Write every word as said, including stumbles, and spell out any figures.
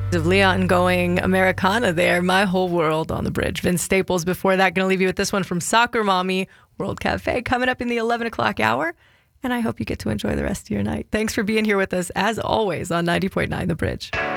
Of Leon going Americana there, My Whole World on the Bridge. Vince Staples before that. Going to leave you with this one from Soccer Mommy, World Cafe, coming up in the eleven o'clock hour. And I hope you get to enjoy the rest of your night. Thanks for being here with us, as always, on ninety point nine The Bridge.